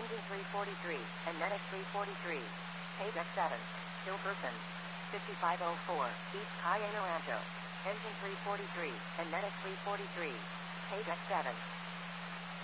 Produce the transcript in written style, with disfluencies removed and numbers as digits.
Engine 343, and Medic 343. Page X7. Still person. 5504, East Cayena Rancho. Engine 343, and Medic 343. Page X7.